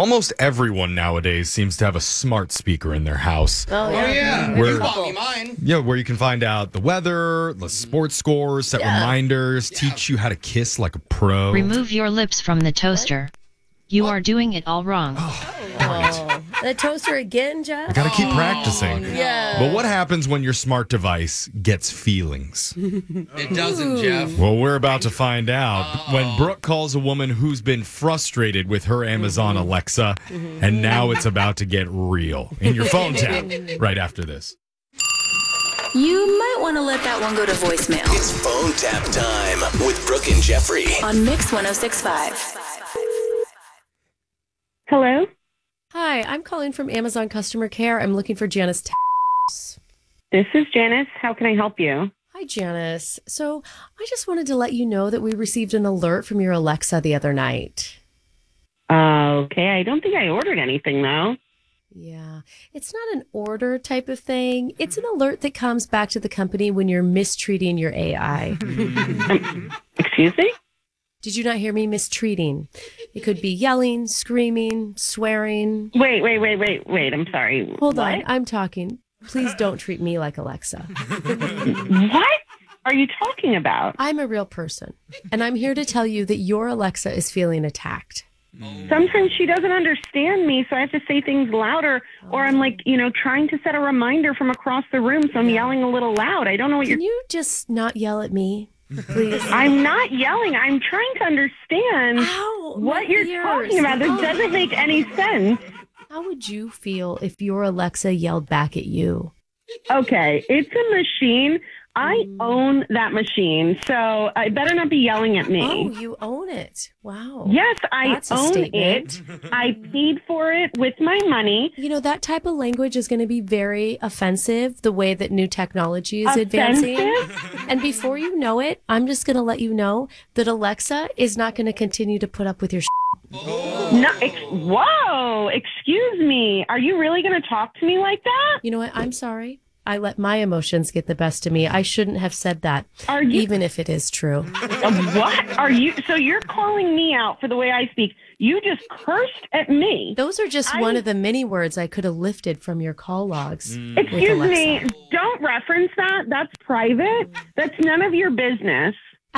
Almost everyone nowadays seems to have a smart speaker in their house. Oh, yeah. Where- You bought me mine. Yeah, where you can find out the weather, the sports scores, set reminders, teach you how to kiss like a pro. Remove your lips from the toaster. You are doing it all wrong. Oh, the toaster again, Jeff? I gotta keep practicing. Yeah. But what happens when your smart device gets feelings? It doesn't, Jeff. Well, we're about to find out when Brooke calls a woman who's been frustrated with her Amazon Alexa, and now it's about to get real in your phone tap right after this. You might want to let that one go to voicemail It's phone tap time with Brooke and Jeffrey. on Mix 1065. Hello, Hi, I'm calling from Amazon Customer Care. I'm looking for Janice. this is Janice. How can I help you? Hi, Janice. So I just wanted to let you know that we received an alert from your Alexa the other night. Okay, I don't think I ordered anything though. Yeah, it's not an order type of thing. It's an alert that comes back to the company when you're mistreating your AI. Excuse me? Did you not hear me? Mistreating. It could be yelling, screaming, swearing. Wait. I'm sorry. Hold What? on, I'm talking. Please don't treat me like Alexa. What are you talking about? I'm a real person, and I'm here to tell you that your Alexa is feeling attacked. Sometimes she doesn't understand me, so I have to say things louder, or I'm like, trying to set a reminder from across the room, so I'm yelling a little loud. I don't know what Can you just not yell at me, please? I'm not yelling. I'm trying to understand Ow, my what you're ears. talking about. This Oh. doesn't make any sense. How would you feel if your Alexa yelled back at you? Okay, it's a machine. I own that machine, so I better not be yelling at me. Oh, you own it. Wow. Yes, I That's a own statement. it. I paid for it with my money. You know, that type of language is going to be very offensive, the way that new technology is advancing. Offensive? And before you know it, I'm just going to let you know that Alexa is not going to continue to put up with your No, whoa, excuse me. Are you really going to talk to me like that? You know what? I'm sorry. I let my emotions get the best of me. I shouldn't have said that, Are you even if it is true. what? Are you so you're calling me out for the way I speak. You just cursed at me. Those are just one of the many words I could have lifted from your call logs. with Excuse Alexa. me, don't reference that. That's private. That's none of your business.